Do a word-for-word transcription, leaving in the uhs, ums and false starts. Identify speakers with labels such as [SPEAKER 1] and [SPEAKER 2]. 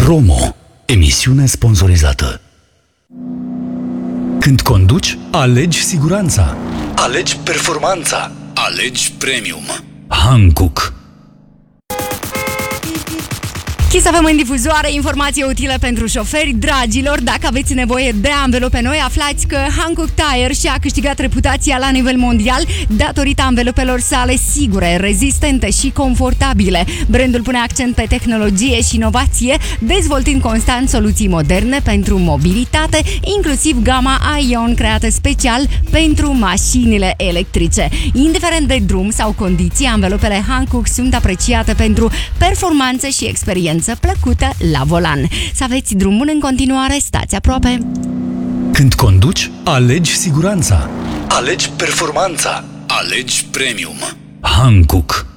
[SPEAKER 1] Promo. Emisiune sponsorizată. Când conduci, alegi siguranța. Alegi performanța. Alegi premium. Hankook.
[SPEAKER 2] Kiss avem în difuzoare informații utile pentru șoferi. Dragilor, dacă aveți nevoie de anvelope noi, aflați că Hankook Tire și-a câștigat reputația la nivel mondial datorită anvelopelor sale sigure, rezistente și confortabile. Brandul pune accent pe tehnologie și inovație, dezvoltând constant soluții moderne pentru mobilitate, inclusiv gama Ion, creată special pentru mașinile electrice. Indiferent de drum sau condiții, anvelopele Hankook sunt apreciate pentru performanță și experiență plăcută la volan. Să aveți drum bun în continuare, stați aproape.
[SPEAKER 1] Când conduci, alegi siguranța. Alegi performanța. Alegi premium. Hankook.